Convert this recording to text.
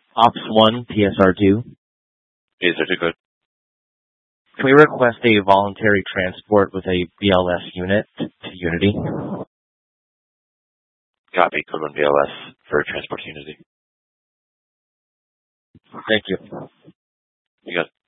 Ops 1, PSR2. PSR2, good. Can we request a voluntary transport with a BLS unit to Unity? Copy, code 1 BLS for transport to Unity. Thank you. You got it.